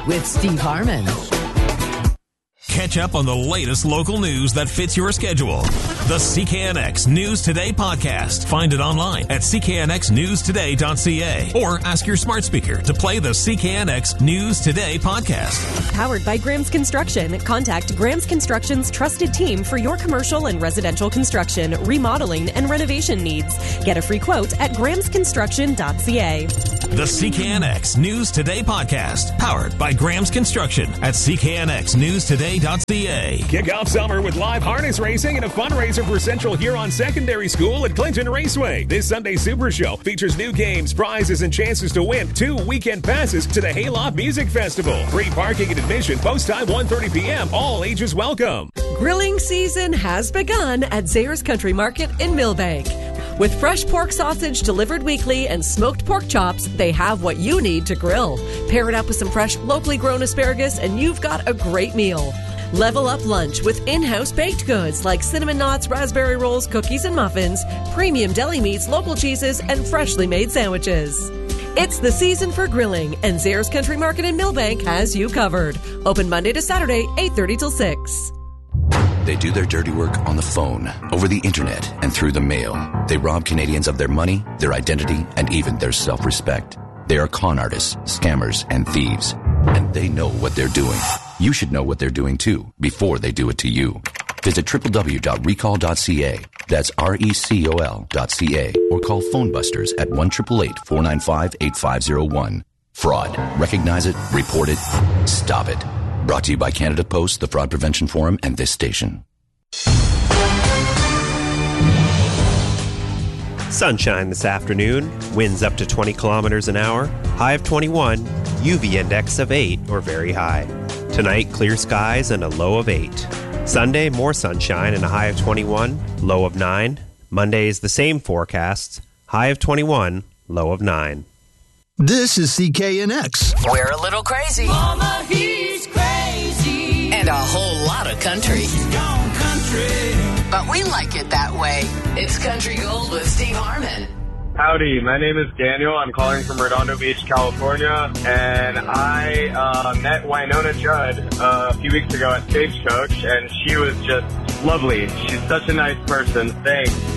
with Steve Harmon. Catch up on the latest local news that fits your schedule. The CKNX News Today podcast. Find it online at cknxnewstoday.ca or ask your smart speaker to play the CKNX News Today podcast. Powered by Graham's Construction. Contact Graham's Construction's trusted team for your commercial and residential construction, remodeling, and renovation needs. Get a free quote at grahamsconstruction.ca. The CKNX News Today podcast. Powered by Graham's Construction at cknxnewstoday.ca. Kick off summer with live harness racing and a fundraiser for Central Huron Secondary School at Clinton Raceway. This Sunday Super Show features new games, prizes, and chances to win 2 weekend passes to the Hayloft Music Festival. Free parking and admission. Post time 1:30 p.m. All ages welcome. Grilling season has begun at Zayre's Country Market in Millbank. With fresh pork sausage delivered weekly and smoked pork chops, they have what you need to grill. Pair it up with some fresh, locally grown asparagus, and you've got a great meal. Level up lunch with in-house baked goods like cinnamon knots, raspberry rolls, cookies and muffins, premium deli meats, local cheeses, and freshly made sandwiches. It's the season for grilling, and Zayre's Country Market in Millbank has you covered. Open Monday to Saturday, 8:30 till 6. They do their dirty work on the phone, over the internet, and through the mail. They rob Canadians of their money, their identity, and even their self-respect. They are con artists, scammers, and thieves. And they know what they're doing. You should know what they're doing too, before they do it to you. Visit www.recall.ca. That's RECOL.ca. Or call Phone Busters at 1-888-495-8501. Fraud. Recognize it, report it, stop it. Brought to you by Canada Post, the Fraud Prevention Forum, and this station. Sunshine this afternoon, winds up to 20 kilometers an hour, high of 21, UV index of 8 or very high. Tonight, clear skies and a low of 8. Sunday, more sunshine and a high of 21, low of 9. Monday is the same forecast, high of 21, low of 9. This is CKNX. We're a little crazy. Mama, he's crazy. And a whole lot of country. She's gone country. But we like it that way. It's Country Gold with Steve Harmon. Howdy, my name is Daniel. I'm calling from Redondo Beach, California, and I met Winona Judd a few weeks ago at Stagecoach, and she was just lovely. She's such a nice person. Thanks.